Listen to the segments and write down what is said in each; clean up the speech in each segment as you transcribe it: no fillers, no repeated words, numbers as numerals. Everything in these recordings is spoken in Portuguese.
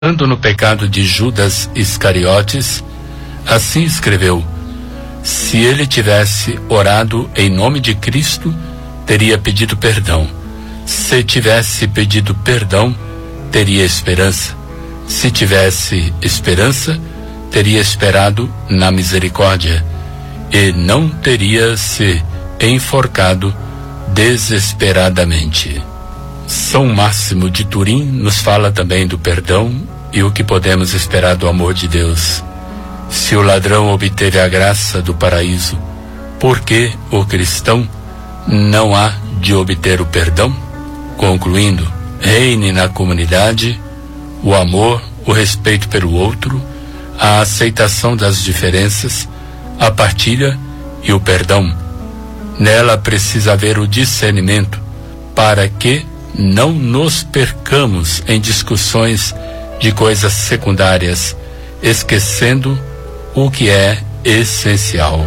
Ando no pecado de Judas Iscariotes, assim escreveu: se ele tivesse orado em nome de Cristo, teria pedido perdão. Se tivesse pedido perdão, teria esperança. Se tivesse esperança, teria esperado na misericórdia, e não teria se enforcado desesperadamente. São Máximo de Turim nos fala também do perdão e o que podemos esperar do amor de Deus. Se o ladrão obteve a graça do paraíso, por que o cristão não há de obter o perdão? Concluindo, reine na comunidade o amor, o respeito pelo outro, a aceitação das diferenças, a partilha e o perdão. Nela precisa haver o discernimento para que não nos percamos em discussões de coisas secundárias, esquecendo o que é essencial.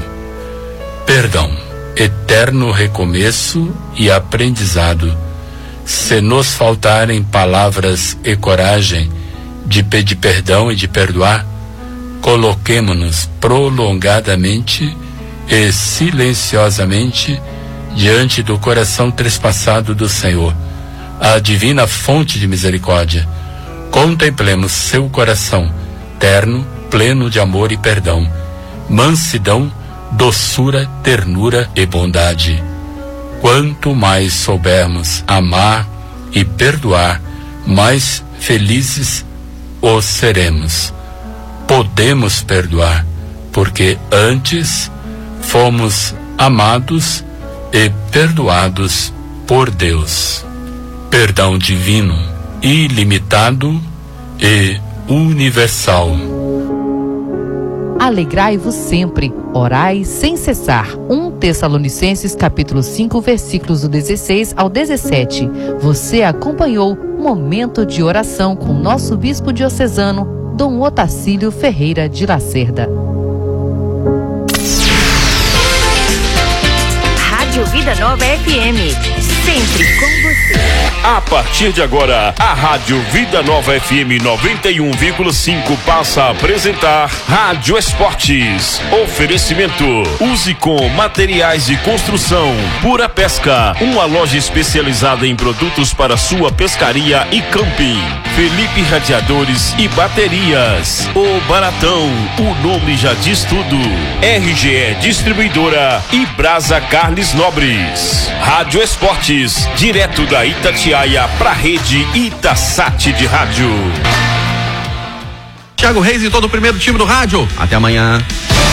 Perdão, eterno recomeço e aprendizado. Se nos faltarem palavras e coragem de pedir perdão e de perdoar, coloquemo-nos prolongadamente e silenciosamente diante do coração trespassado do Senhor, a divina fonte de misericórdia. Contemplemos seu coração terno, pleno de amor e perdão, mansidão, doçura, ternura e bondade. Quanto mais soubermos amar e perdoar, mais felizes o seremos. Podemos perdoar, porque antes fomos amados e perdoados por Deus. Perdão divino, ilimitado e universal. Alegrai-vos sempre, orai sem cessar. 1 Tessalonicenses capítulo 5, versículos do 16 ao 17. Você acompanhou Momento de Oração com nosso bispo diocesano, Dom Otacílio Ferreira de Lacerda. Rádio Vida Nova FM, sempre com você. A partir de agora, a Rádio Vida Nova FM 91,5 passa a apresentar Rádio Esportes. Oferecimento: use com materiais de construção. Pura Pesca, uma loja especializada em produtos para sua pescaria e camping. Felipe Radiadores e Baterias. O Baratão, o nome já diz tudo. RGE Distribuidora e Brasa Carnes Nobres. Rádio Esportes, direto da Itatiaia para a rede Itasat de rádio. Thiago Reis e todo o primeiro time do rádio. Até amanhã.